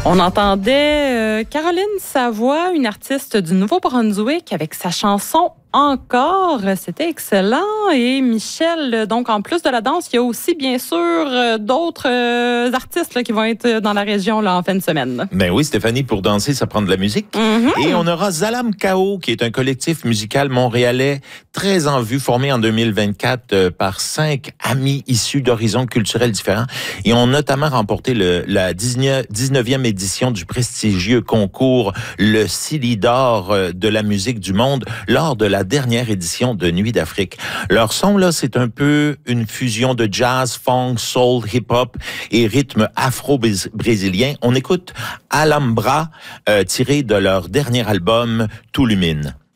On entendait Caroline Savoie, une artiste du Nouveau-Brunswick, avec sa chanson Encore. C'était excellent. Et Michel, donc en plus de la danse, il y a aussi bien sûr d'autres artistes là, qui vont être dans la région là, en fin de semaine. Ben oui, Stéphanie, pour danser, ça prend de la musique. Mm-hmm. Et on aura Zalam Kao, qui est un collectif musical montréalais très en vue, formé en 2024 par 5 amis issus d'horizons culturels différents. Et ont notamment remporté la 19e édition du prestigieux concours Le Cili d'or de la musique du monde lors de la dernière édition de Nuit d'Afrique. Leur son, là, c'est un peu une fusion de jazz, funk, soul, hip-hop et rythme afro-brésilien. On écoute Alhambra, tiré de leur dernier album, Tout Lumine.